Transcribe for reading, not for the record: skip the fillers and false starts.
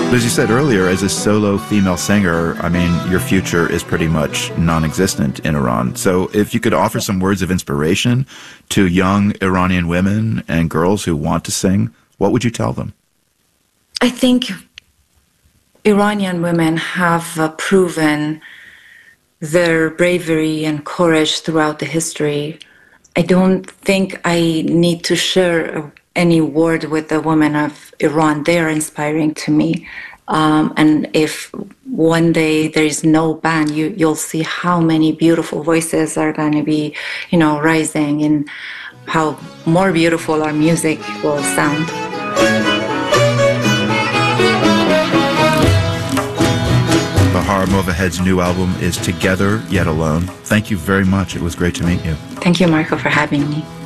As you said earlier, as a solo female singer, I mean, your future is pretty much non-existent in Iran. So if you could offer some words of inspiration to young Iranian women and girls who want to sing, what would you tell them? I think Iranian women have proven their bravery and courage throughout the history. I don't think I need to share any word with the women of Iran. They are inspiring to me. And if one day there is no ban, you'll see how many beautiful voices are going to be, rising, and how more beautiful our music will sound. Bahar Movahead's new album is Together Yet Alone. Thank you very much. It was great to meet you. Thank you, Marco, for having me.